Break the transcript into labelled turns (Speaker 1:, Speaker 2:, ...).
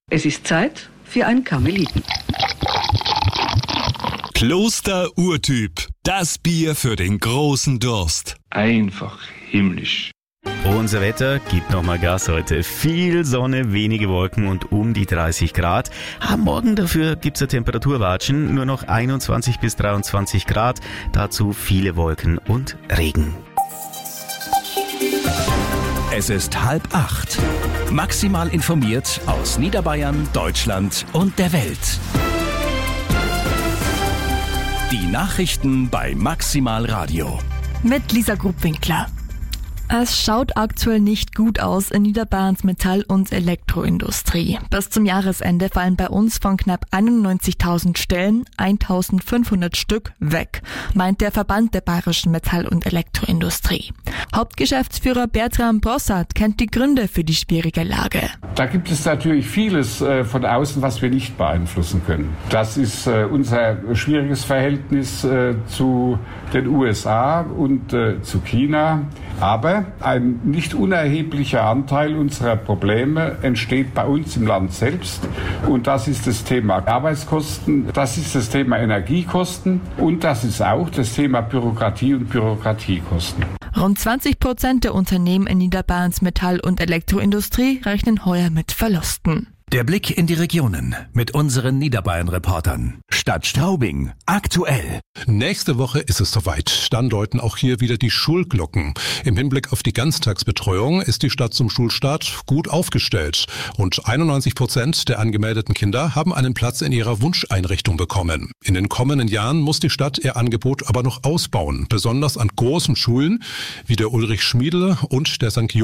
Speaker 1: Es ist Zeit für ein Karmeliten.
Speaker 2: Kloster Urtyp, das Bier für den großen Durst.
Speaker 3: Einfach himmlisch.
Speaker 4: Unser Wetter gibt nochmal Gas heute. Viel Sonne, wenige Wolken und um die 30 Grad. Am Morgen dafür gibt's ein Temperaturwatschen, nur noch 21 bis 23 Grad. Dazu viele Wolken und Regen.
Speaker 5: Es ist 7:30. Maximal informiert aus Niederbayern, Deutschland und der Welt. Die Nachrichten bei Maximal Radio.
Speaker 6: Mit Lisa Grubwinkler. Es schaut aktuell nicht gut aus in Niederbayerns Metall- und Elektroindustrie. Bis zum Jahresende fallen bei uns von knapp 91.000 Stellen 1.500 Stück weg, meint der Verband der bayerischen Metall- und Elektroindustrie. Hauptgeschäftsführer Bertram Brossart kennt die Gründe für die schwierige Lage.
Speaker 7: Da gibt es natürlich vieles von außen, was wir nicht beeinflussen können. Das ist unser schwieriges Verhältnis zu den USA und zu China. Aber ein nicht unerheblicher Anteil unserer Probleme entsteht bei uns im Land selbst. Und das ist das Thema Arbeitskosten, das ist das Thema Energiekosten und das ist auch das Thema Bürokratie und Bürokratiekosten.
Speaker 6: Rund 20% der Unternehmen in Niederbayerns Metall- und Elektroindustrie rechnen heuer mit Verlusten.
Speaker 5: Der Blick in die Regionen mit unseren Niederbayern-Reportern. Stadt Straubing, aktuell.
Speaker 8: Nächste Woche ist es soweit. Dann läuten auch hier wieder die Schulglocken. Im Hinblick auf die Ganztagsbetreuung ist die Stadt zum Schulstart gut aufgestellt. Rund 91% der angemeldeten Kinder haben einen Platz in ihrer Wunscheinrichtung bekommen. In den kommenden Jahren muss die Stadt ihr Angebot aber noch ausbauen. Besonders an großen Schulen wie der Ulrich-Schmiedel und der St.